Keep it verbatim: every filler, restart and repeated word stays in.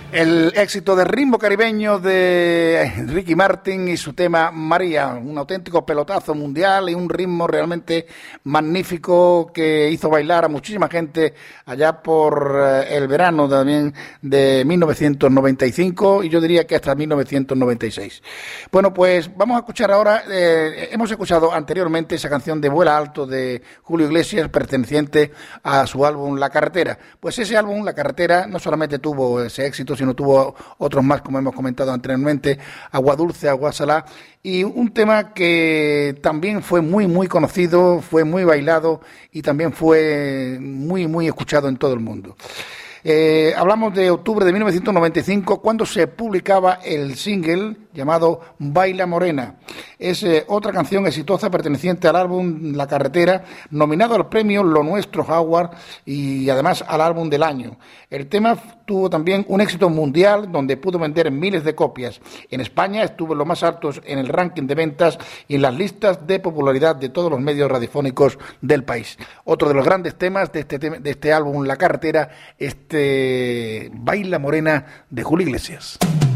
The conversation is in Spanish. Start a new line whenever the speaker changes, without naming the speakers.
El éxito del ritmo caribeño de Ricky Martin y su tema María, un auténtico pelotazo mundial y un ritmo realmente magnífico que hizo bailar a muchísima gente allá por el verano también de mil novecientos noventa y cinco y yo diría que hasta mil novecientos noventa y seis. Bueno, pues vamos a escuchar ahora, eh, hemos escuchado anteriormente esa canción de Vuela Alto de Julio Iglesias perteneciente a su álbum La Carretera. Pues ese álbum, La Carretera, no solamente tuvo ese éxito, sino tuvo otros más, como hemos comentado anteriormente, Agua Dulce, Agua Salá, y un tema que también fue muy, muy conocido, fue muy bailado y también fue muy, muy escuchado en todo el mundo. Eh, hablamos de octubre de mil novecientos noventa y cinco, cuando se publicaba el single llamado Baila Morena. Es eh, otra canción exitosa perteneciente al álbum La Carretera, nominado al premio Lo Nuestro Award y además al álbum del año. El tema tuvo también un éxito mundial donde pudo vender miles de copias. En España estuvo en los más altos en el ranking de ventas y en las listas de popularidad de todos los medios radiofónicos del país. Otro de los grandes temas de este, de este álbum La Carretera, este Baila Morena de Julio Iglesias.